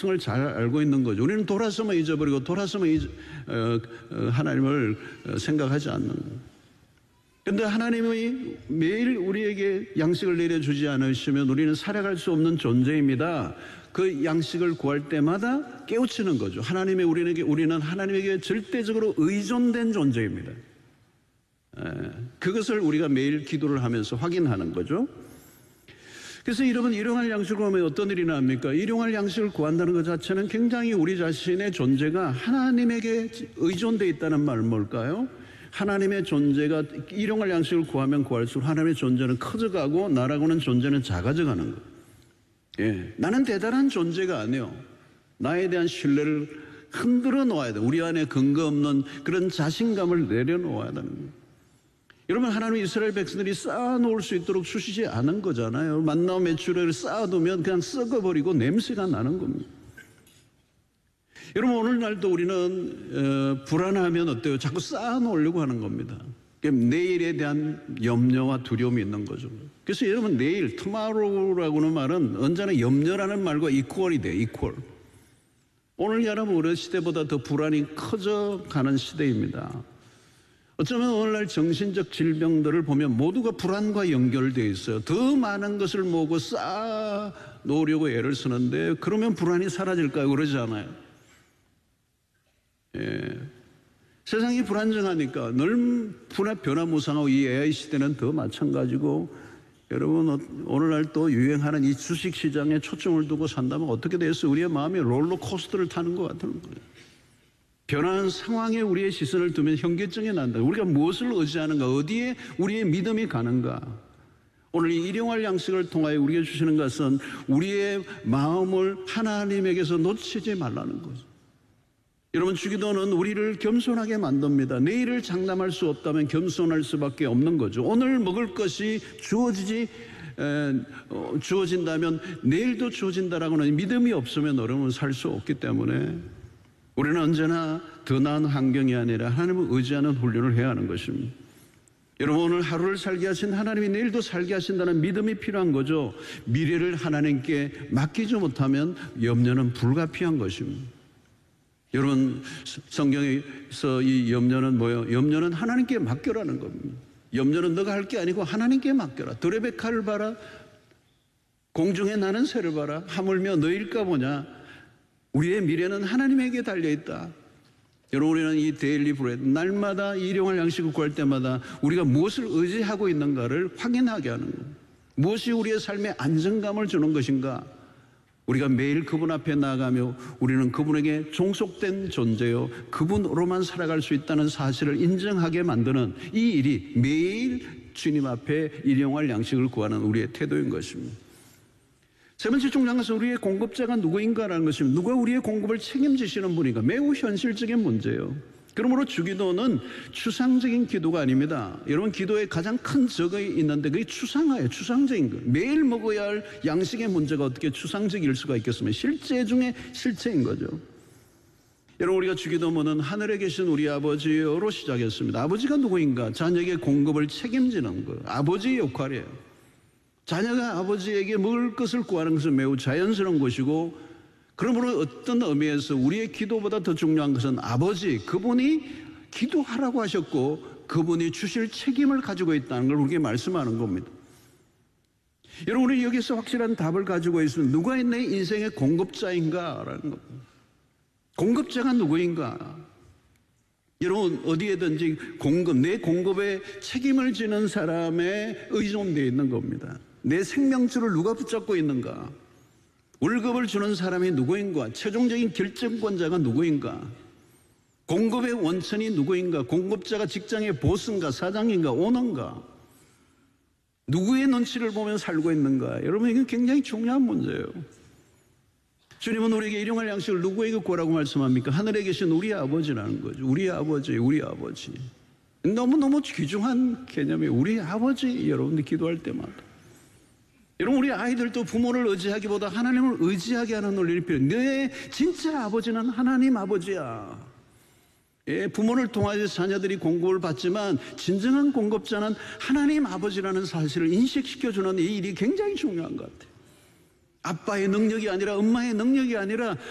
특성을 잘 알고 있는 거죠. 우리는 돌아서면 잊어버리고 돌아서면 하나님을 생각하지 않는 거예요. 그런데 하나님이 매일 우리에게 양식을 내려주지 않으시면 우리는 살아갈 수 없는 존재입니다. 그 양식을 구할 때마다 깨우치는 거죠. 우리는 하나님에게 절대적으로 의존된 존재입니다. 그것을 우리가 매일 기도를 하면서 확인하는 거죠. 그래서 여러분, 일용할 양식을 구하면 어떤 일이 납니까? 일용할 양식을 구한다는 것 자체는 굉장히 우리 자신의 존재가 하나님에게 의존되어 있다는 말은 뭘까요? 하나님의 존재가 일용할 양식을 구하면 구할수록 하나님의 존재는 커져가고 나라고는 존재는 작아져가는 거예요. 예, 나는 대단한 존재가 아니에요. 나에 대한 신뢰를 흔들어 놓아야 돼. 우리 안에 근거 없는 그런 자신감을 내려놓아야 되는 거예요. 여러분, 하나님 이스라엘 백성들이 쌓아놓을 수 있도록 주시지 않은 거잖아요. 만나와 메추리알을 쌓아두면 그냥 썩어버리고 냄새가 나는 겁니다. 여러분, 오늘날도 우리는 불안하면 어때요? 자꾸 쌓아놓으려고 하는 겁니다. 내일에 대한 염려와 두려움이 있는 거죠. 그래서 여러분, 내일, tomorrow라고는 말은 언제나 염려라는 말과 이퀄이 돼요. 이퀄. 오늘 여러분, 우리 시대보다 더 불안이 커져가는 시대입니다. 어쩌면 오늘날 정신적 질병들을 보면 모두가 불안과 연결되어 있어요. 더 많은 것을 모으고 쌓아놓으려고 애를 쓰는데 그러면 불안이 사라질까요? 그러지 않아요. 예. 세상이 불안정하니까 늘 변화무쌍하고 이 AI 시대는 더 마찬가지고, 여러분, 오늘날 또 유행하는 이 주식시장에 초점을 두고 산다면 어떻게 되겠어요? 우리의 마음이 롤러코스터를 타는 것 같은 거예요. 변화한 상황에 우리의 시선을 두면 현기증이 난다. 우리가 무엇을 의지하는가, 어디에 우리의 믿음이 가는가. 오늘 이 일용할 양식을 통하여 우리에게 주시는 것은 우리의 마음을 하나님에게서 놓치지 말라는 거죠. 여러분, 주기도는 우리를 겸손하게 만듭니다. 내일을 장담할 수 없다면 겸손할 수밖에 없는 거죠. 오늘 먹을 것이 주어진다면 내일도 주어진다라고는 믿음이 없으면 여러분 살 수 없기 때문에 우리는 언제나 더 나은 환경이 아니라 하나님을 의지하는 훈련을 해야 하는 것입니다. 여러분, 오늘 하루를 살게 하신 하나님이 내일도 살게 하신다는 믿음이 필요한 거죠. 미래를 하나님께 맡기지 못하면 염려는 불가피한 것입니다. 여러분, 성경에서 이 염려는 뭐예요? 염려는 하나님께 맡겨라는 겁니다. 염려는 너가 할 게 아니고 하나님께 맡겨라. 들의 백화를 봐라. 공중에 나는 새를 봐라. 하물며 너일까 보냐. 우리의 미래는 하나님에게 달려있다. 여러분, 우리는 이 데일리 브레드, 날마다 일용할 양식을 구할 때마다 우리가 무엇을 의지하고 있는가를 확인하게 하는 거예요. 무엇이 우리의 삶에 안정감을 주는 것인가. 우리가 매일 그분 앞에 나아가며 우리는 그분에게 종속된 존재요, 그분으로만 살아갈 수 있다는 사실을 인정하게 만드는 이 일이 매일 주님 앞에 일용할 양식을 구하는 우리의 태도인 것입니다. 세 번째 중요한 것은 우리의 공급자가 누구인가라는 것입니다. 누가 우리의 공급을 책임지시는 분인가. 매우 현실적인 문제예요. 그러므로 주기도는 추상적인 기도가 아닙니다. 여러분, 기도에 가장 큰 적이 있는데 그게 추상화예요. 추상적인 거. 매일 먹어야 할 양식의 문제가 어떻게 추상적일 수가 있겠습니까? 실제 중에 실체인 거죠. 여러분, 우리가 주기도문은 하늘에 계신 우리 아버지로 시작했습니다. 아버지가 누구인가? 자녀에게 공급을 책임지는 거예요. 아버지의 역할이에요. 자녀가 아버지에게 먹을 것을 구하는 것은 매우 자연스러운 것이고, 그러므로 어떤 의미에서 우리의 기도보다 더 중요한 것은 아버지, 그분이 기도하라고 하셨고 그분이 주실 책임을 가지고 있다는 걸 우리에게 말씀하는 겁니다. 여러분, 우리 여기서 확실한 답을 가지고 있으면 누가 내 인생의 공급자인가라는 겁니다. 공급자가 누구인가? 여러분, 어디에든지 내 공급에 책임을 지는 사람에 의존되어 있는 겁니다. 내 생명줄을 누가 붙잡고 있는가? 월급을 주는 사람이 누구인가? 최종적인 결정권자가 누구인가? 공급의 원천이 누구인가? 공급자가 직장의 보스인가? 사장인가? 오너인가? 누구의 눈치를 보면 살고 있는가? 여러분, 이건 굉장히 중요한 문제예요. 주님은 우리에게 일용할 양식을 누구에게 구하라고 말씀합니까? 하늘에 계신 우리 아버지라는 거죠. 우리 아버지, 우리 아버지. 너무너무 귀중한 개념이에요. 우리 아버지, 여러분들 기도할 때마다. 여러분, 우리 아이들도 부모를 의지하기보다 하나님을 의지하게 하는 논리를 필요해요. 내 진짜 아버지는 하나님 아버지야. 예, 부모를 통하여 자녀들이 공급을 받지만 진정한 공급자는 하나님 아버지라는 사실을 인식시켜주는 이 일이 굉장히 중요한 것 같아요. 아빠의 능력이 아니라 엄마의 능력이 아니라